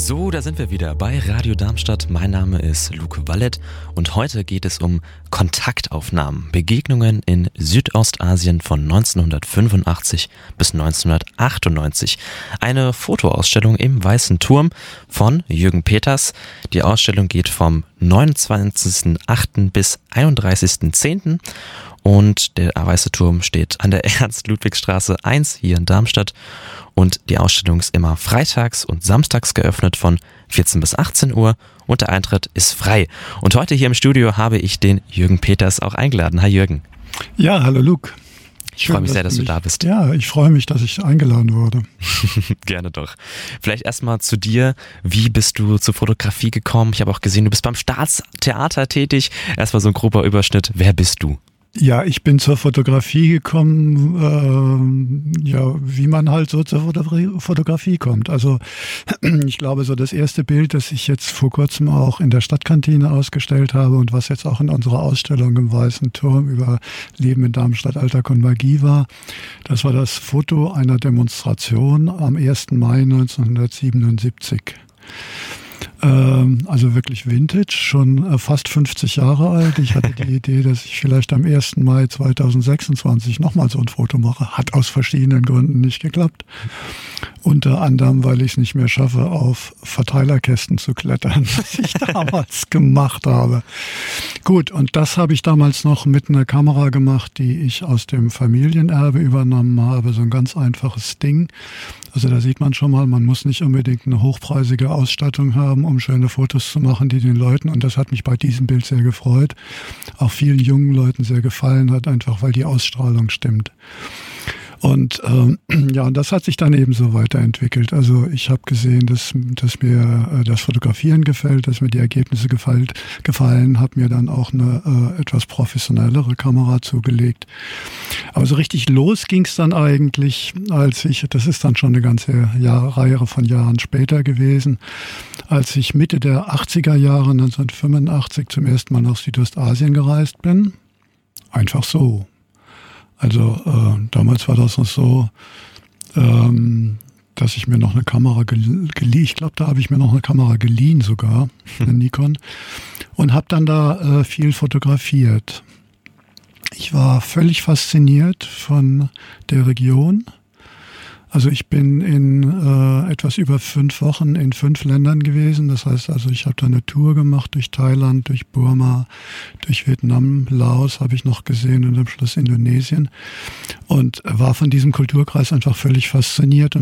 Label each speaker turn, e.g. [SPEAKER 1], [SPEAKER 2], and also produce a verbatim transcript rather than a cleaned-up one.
[SPEAKER 1] So, da sind wir wieder bei Radio Darmstadt. Mein Name ist Luke Wallet und heute geht es um Kontaktaufnahmen, Begegnungen in Südostasien von neunzehnhundertfünfundachtzig bis neunzehnhundertachtundneunzig. Eine Fotoausstellung im Weißen Turm von Jürgen Peters. Die Ausstellung geht vom neunundzwanzigsten achten bis einunddreißigsten zehnten und der Weiße Turm steht an der Ernst-Ludwig-Straße eins hier in Darmstadt. Und die Ausstellung ist immer freitags und samstags geöffnet von vierzehn bis achtzehn Uhr und der Eintritt ist frei. Und heute hier im Studio habe ich den Jürgen Peters auch eingeladen. Hi Jürgen.
[SPEAKER 2] Ja, hallo Luke.
[SPEAKER 1] Ich freue mich sehr, dass du da bist.
[SPEAKER 2] Ja, ich freue mich, dass ich eingeladen wurde.
[SPEAKER 1] Gerne doch. Vielleicht erstmal zu dir. Wie bist du zur Fotografie gekommen? Ich habe auch gesehen, du bist beim Staatstheater tätig. Erstmal so ein grober Überschnitt. Wer bist du?
[SPEAKER 2] Ja, ich bin zur Fotografie gekommen, äh, ja, wie man halt so zur Fotografie, Fotografie kommt. Also ich glaube, so das erste Bild, das ich jetzt vor kurzem auch in der Stadtkantine ausgestellt habe und was jetzt auch in unserer Ausstellung im Weißen Turm über Leben in Darmstadt, Alltag und Magie war, das war das Foto einer Demonstration am ersten Mai neunzehnhundertsiebenundsiebzig. Also wirklich Vintage, schon fast fünfzig Jahre alt. Ich hatte die Idee, dass ich vielleicht am ersten Mai zweitausendsechsundzwanzig nochmal so ein Foto mache. Hat aus verschiedenen Gründen nicht geklappt. Unter anderem, weil ich es nicht mehr schaffe, auf Verteilerkästen zu klettern, was ich damals gemacht habe. Gut, und das habe ich damals noch mit einer Kamera gemacht, die ich aus dem Familienerbe übernommen habe. So ein ganz einfaches Ding. Also da sieht man schon mal, man muss nicht unbedingt eine hochpreisige Ausstattung haben, um schöne Fotos zu machen, die den Leuten, und das hat mich bei diesem Bild sehr gefreut, auch vielen jungen Leuten sehr gefallen hat, einfach weil die Ausstrahlung stimmt. Und ähm, ja, und das hat sich dann eben so weiterentwickelt. Also ich habe gesehen, dass, dass mir äh, das Fotografieren gefällt, dass mir die Ergebnisse gefällt, gefallen, habe mir dann auch eine äh, etwas professionellere Kamera zugelegt. Aber so richtig los ging es dann eigentlich, als ich, das ist dann schon eine ganze Jahr, Reihe von Jahren später gewesen, als ich Mitte der achtziger Jahre, neunzehnhundertfünfundachtzig, zum ersten Mal nach Südostasien gereist bin. Einfach so. Also äh, damals war das noch so, ähm, dass ich mir noch eine Kamera geliehen, ich glaube, da habe ich mir noch eine Kamera geliehen sogar, eine Nikon, und habe dann da äh, viel fotografiert. Ich war völlig fasziniert von der Region. Also ich bin in äh, etwas über fünf Wochen in fünf Ländern gewesen. Das heißt also, ich habe da eine Tour gemacht durch Thailand, durch Burma, durch Vietnam, Laos habe ich noch gesehen und am Schluss Indonesien. Und war von diesem Kulturkreis einfach völlig fasziniert. Und